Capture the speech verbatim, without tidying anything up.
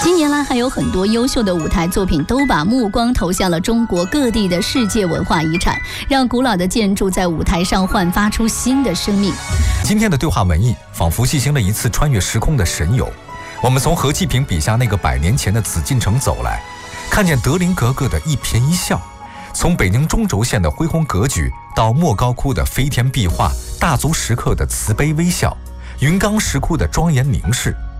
近年来还有很多优秀的舞台作品都把目光投向了中国各地的世界文化遗产，让古老的建筑在舞台上焕发出新的生命。 今天的对话文艺仿佛进行了一次穿越时空的神游，我们从何继平笔下那个百年前的紫禁城走来，看见德林格格的一颦一笑，从北宁中轴线的恢宏格局到莫高窟的飞天壁画、大足石刻的慈悲微笑、云冈石窟的庄严凝视，